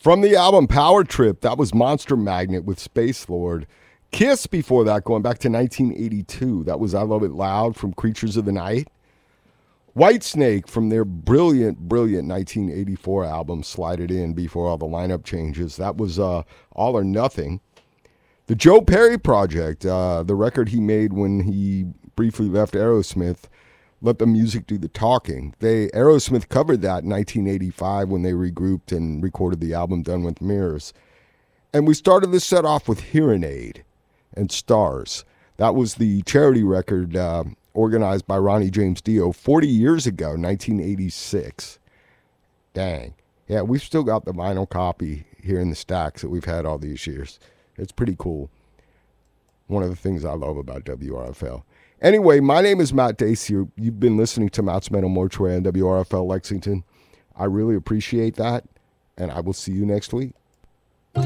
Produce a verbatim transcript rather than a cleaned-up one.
From the album Power Trip, that was Monster Magnet with Space Lord. Kiss before that, going back to nineteen eighty-two. That was I Love It Loud from Creatures of the Night. Whitesnake from their brilliant, brilliant nineteen eighty-four album, Slide It In, before all the lineup changes. That was uh, All or Nothing. The Joe Perry Project, uh, the record he made when he briefly left Aerosmith, Let the Music Do the Talking. They Aerosmith covered that in nineteen eighty-five when they regrouped and recorded the album Done with Mirrors. And we started this set off with Hearing Aid and Stars. That was the charity record uh, organized by Ronnie James Dio forty years ago, nineteen eighty-six. Dang. Yeah, we've still got the vinyl copy here in the stacks that we've had all these years. It's pretty cool. One of the things I love about W R F L. Anyway, my name is Matt Dacier. You've been listening to Matt's Metal Mortuary on W R F L Lexington. I really appreciate that, and I will see you next week.